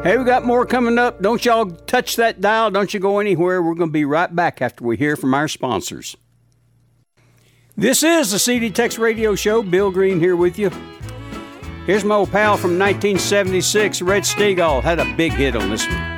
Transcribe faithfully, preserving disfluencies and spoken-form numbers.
Hey, we got more coming up. Don't y'all touch that dial. Don't you go anywhere. We're going to be right back after we hear from our sponsors. This is the C D Tex Radio Show. Bill Green here with you. Here's my old pal from nineteen seventy-six, Red Steagall. Had a big hit on this one.